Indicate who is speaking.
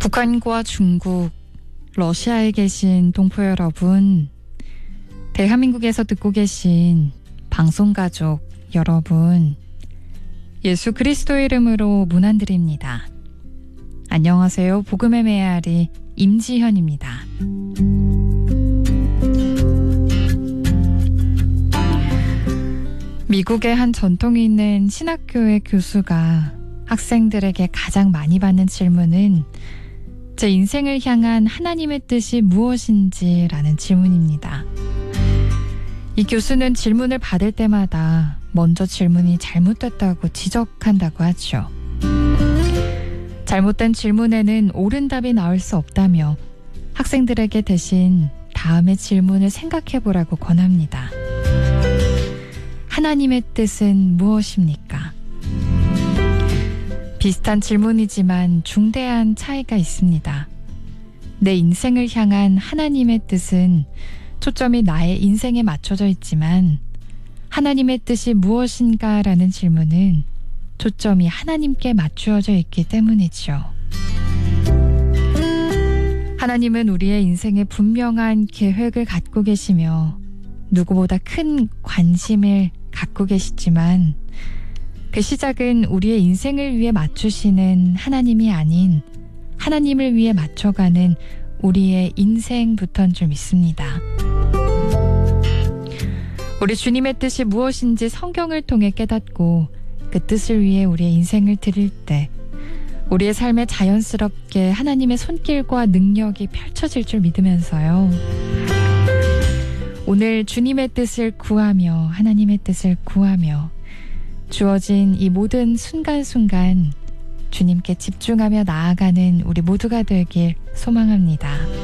Speaker 1: 북한과 중국, 러시아에 계신 동포 여러분, 대한민국에서 듣고 계신 방송가족 여러분, 예수 그리스도의 이름으로 문안드립니다. 안녕하세요. 복음의 메아리 임지현입니다. 미국의 한 전통이 있는 신학교의 교수가 학생들에게 가장 많이 받는 질문은 제 인생을 향한 하나님의 뜻이 무엇인지라는 질문입니다. 이 교수는 질문을 받을 때마다 먼저 질문이 잘못됐다고 지적한다고 하죠. 잘못된 질문에는 옳은 답이 나올 수 없다며 학생들에게 대신 다음의 질문을 생각해보라고 권합니다. 하나님의 뜻은 무엇입니까? 비슷한 질문이지만 중대한 차이가 있습니다. 내 인생을 향한 하나님의 뜻은 초점이 나의 인생에 맞춰져 있지만 하나님의 뜻이 무엇인가라는 질문은 초점이 하나님께 맞추어져 있기 때문이죠. 하나님은 우리의 인생에 분명한 계획을 갖고 계시며 누구보다 큰 관심을 갖고 계시지만 그 시작은 우리의 인생을 위해 맞추시는 하나님이 아닌 하나님을 위해 맞춰가는 우리의 인생부터인 줄 믿습니다. 우리 주님의 뜻이 무엇인지 성경을 통해 깨닫고 그 뜻을 위해 우리의 인생을 드릴 때 우리의 삶에 자연스럽게 하나님의 손길과 능력이 펼쳐질 줄 믿으면서요. 오늘 주님의 뜻을 구하며 하나님의 뜻을 구하며 주어진 이 모든 순간순간 주님께 집중하며 나아가는 우리 모두가 되길 소망합니다.